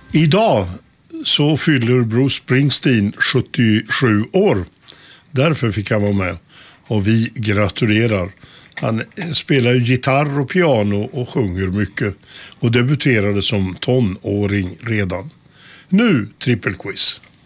Idag så fyller Bruce Springsteen 77 år. Därför fick han vara med. Och vi gratulerar. Han spelar ju gitarr och piano och sjunger mycket. Och debuterade som tonåring redan. Nu trippelquiz.